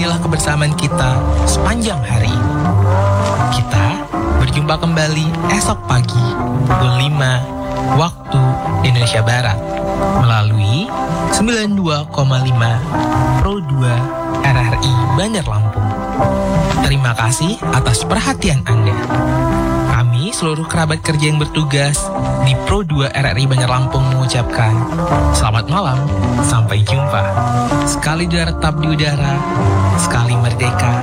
berkalilah kebersamaan kita sepanjang hari ini. Kita berjumpa kembali esok pagi pukul 5 waktu Indonesia Barat melalui 92,5 Pro 2 RRI Bandar Lampung. Terima kasih atas perhatian Anda. Kami seluruh kerabat kerja yang bertugas di Pro 2 RRI Bandar Lampung mengucapkan selamat malam, sampai jumpa. Sekali tetap di udara, sekali merdeka.